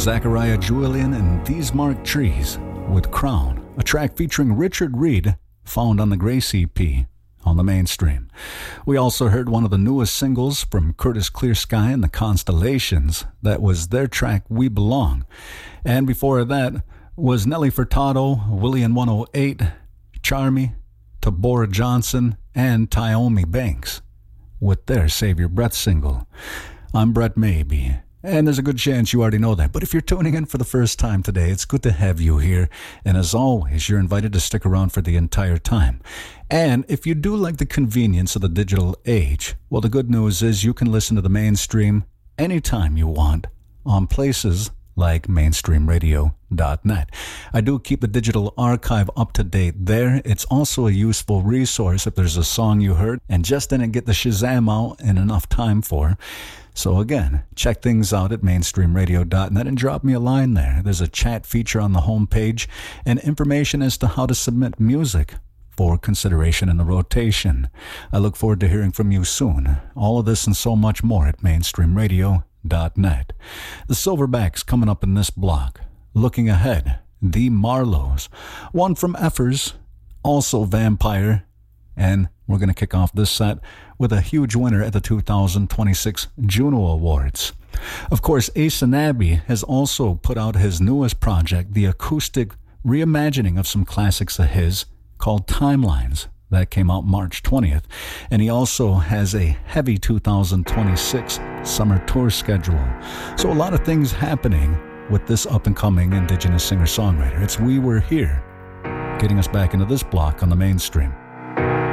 Zachariah Julian and These Marked Trees with Crown, a track featuring Richard Reed, found on the Grace EP on the Mainstream. We also heard one of the newest singles from Curtis Clear Sky and the Constellations. That was their track We Belong. And before that was Nelly Furtado, William 108, Charmy, Tabora Johnson, and Tyomi Banks with their Save Your Breath single. I'm Brett Maybe, and there's a good chance you already know that. But if you're tuning in for the first time today, it's good to have you here. And as always, you're invited to stick around for the entire time. And if you do like the convenience of the digital age, well, the good news is you can listen to the Mainstream anytime you want on places like mainstreamradio.net. I do keep the digital archive up to date there. It's also a useful resource if there's a song you heard and just didn't get the Shazam out in enough time for. So again, check things out at mainstreamradio.net and drop me a line there. There's a chat feature on the homepage and information as to how to submit music for consideration in the rotation. I look forward to hearing from you soon. All of this and so much more at mainstreamradio.net. The Silverbacks coming up in this block. Looking ahead, the Marlows. One from Effers, also Vampire. And we're going to kick off this set with a huge winner at the 2026 Juno Awards. Of course, Ace and Abby has also put out his newest project, the acoustic reimagining of some classics of his, called Timelines. That came out March 20th. And he also has a heavy 2026 summer tour schedule. So a lot of things happening with this up-and-coming Indigenous singer-songwriter. It's We Were Here, getting us back into this block on the Mainstream.